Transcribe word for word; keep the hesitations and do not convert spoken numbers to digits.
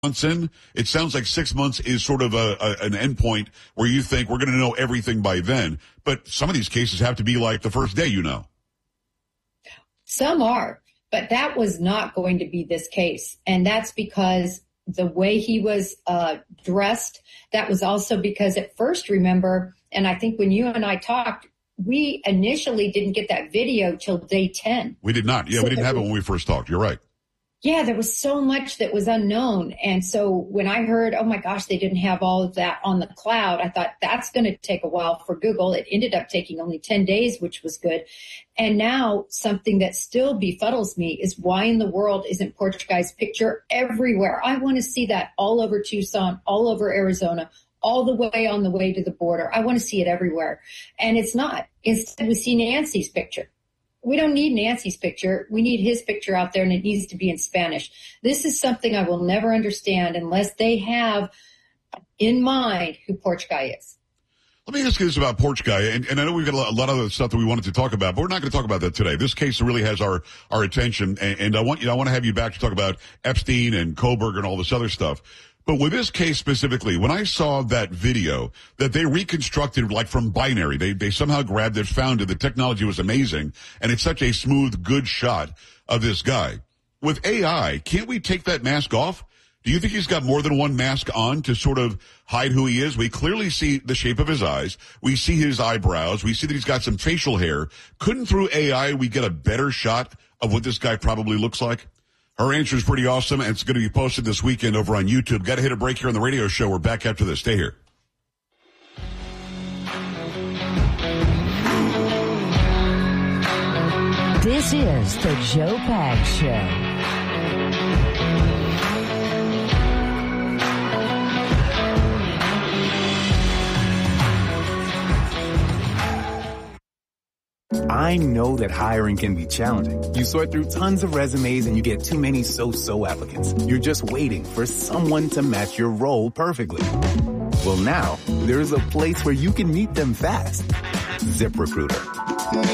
months in, it sounds like six months is sort of a, a an endpoint where you think we're going to know everything by then. But some of these cases have to be like the first day, you know. Some are, but that was not going to be this case. And that's because the way he was uh, dressed, that was also because at first, remember, and I think when you and I talked, we initially didn't get that video till day ten. We did not. Yeah, so we didn't have it when we first talked. You're right. Yeah, there was so much that was unknown. And so when I heard, oh my gosh, they didn't have all of that on the cloud, I thought that's going to take a while for Google. It ended up taking only ten days, which was good. And now something that still befuddles me is why in the world isn't Porch Guy's picture everywhere? I want to see that all over Tucson, all over Arizona, all the way on the way to the border. I want to see it everywhere. And it's not. Instead, we see Nancy's picture. We don't need Nancy's picture. We need his picture out there, and it needs to be in Spanish. This is something I will never understand unless they have in mind who Porch Guy is. Let me ask you this about Porch Guy, and, and I know we've got a lot of other stuff that we wanted to talk about, but we're not going to talk about that today. This case really has our, our attention, and, and I want you, I want to have you back to talk about Epstein and Kohlberg and all this other stuff. But with this case specifically, when I saw that video that they reconstructed like from binary, they they somehow grabbed it, found it, the technology was amazing, and it's such a smooth, good shot of this guy. With A I, can't we take that mask off? Do you think he's got more than one mask on to sort of hide who he is? We clearly see the shape of his eyes. We see his eyebrows. We see that he's got some facial hair. Couldn't through A I we get a better shot of what this guy probably looks like? Her answer is pretty awesome, and it's going to be posted this weekend over on YouTube. Got to hit a break here on the radio show. We're back after this. Stay here. This is the Joe Pags Show. I know that hiring can be challenging. You sort through tons of resumes and you get too many so-so applicants. You're just waiting for someone to match your role perfectly. Well, now there's a place where you can meet them fast. ZipRecruiter.